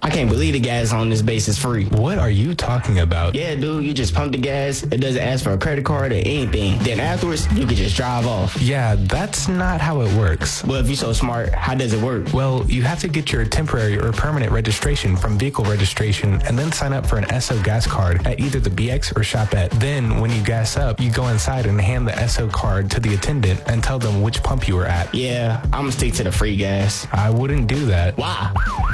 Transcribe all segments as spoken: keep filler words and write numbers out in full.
I can't believe the gas on this base is free. What are you talking about? Yeah, dude, you just pump the gas. It doesn't ask for a credit card or anything. Then afterwards, you can just drive off. Yeah, that's not how it works. Well, if you're so smart, how does it work? Well, you have to get your temporary or permanent registration from vehicle registration and then sign up for an Esso gas card at either the B X or Shopette. Then, when you gas up, you go inside and hand the Esso card to the attendant and tell them which pump you were at. Yeah, I'm gonna stick to the free gas. I wouldn't do that. Why?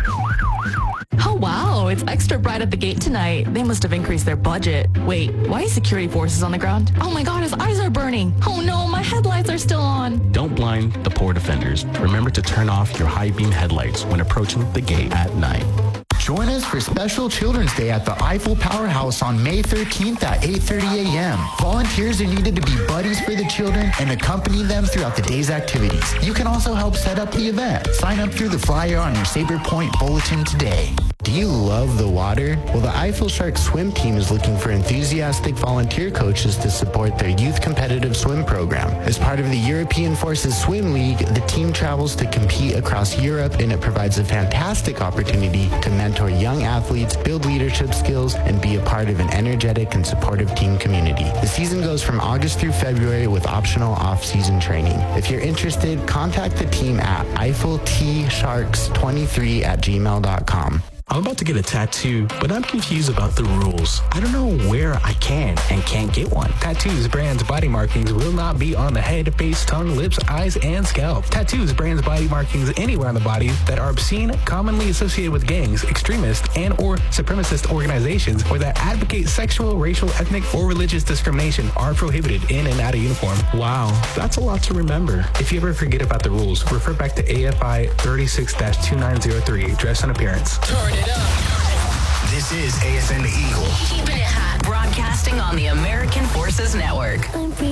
Oh, wow. It's extra bright at the gate tonight. They must have increased their budget. Wait, why is security forces on the ground? Oh my God, his eyes are burning. Oh no, my headlights are still on. Don't blind the poor defenders. Remember to turn off your high beam headlights when approaching the gate at night. Join us for Special Children's Day at the Eiffel Powerhouse on May thirteenth at eight thirty a.m. Volunteers are needed to be buddies for the children and accompany them throughout the day's activities. You can also help set up the event. Sign up through the flyer on your Sabre Point bulletin today. Do you love the water? Well, the Eiffel Shark swim team is looking for enthusiastic volunteer coaches to support their youth competitive swim program. As part of the European Forces Swim League, the team travels to compete across Europe, and it provides a fantastic opportunity to mentor young athletes, build leadership skills, and be a part of an energetic and supportive team community. The season goes from August through February with optional off-season training. If you're interested, contact the team at eiffel t sharks twenty-three at gmail dot com. I'm about to get a tattoo, but I'm confused about the rules. I don't know where I can and can't get one. Tattoos, brands, body markings will not be on the head, face, tongue, lips, eyes, and scalp. Tattoos, brands, body markings anywhere on the body that are obscene, commonly associated with gangs, extremist, and or supremacist organizations, or that advocate sexual, racial, ethnic, or religious discrimination are prohibited in and out of uniform. Wow, that's a lot to remember. If you ever forget about the rules, refer back to A F I thirty-six dash two nine zero three, dress and appearance. Turn it up. This is A S N The Eagle. Keeping it hot. Broadcasting on the American Forces Network.